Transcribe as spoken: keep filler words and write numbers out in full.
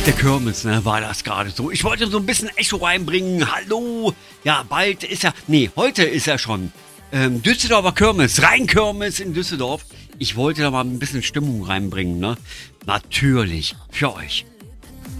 der Kirmes, ne, war das gerade so. Ich wollte so ein bisschen Echo reinbringen. Hallo. Ja, bald ist er, nee, heute ist er schon. Ähm, Düsseldorfer Kirmes, Rheinkirmes in Düsseldorf. Ich wollte da mal ein bisschen Stimmung reinbringen, ne? Natürlich, für euch.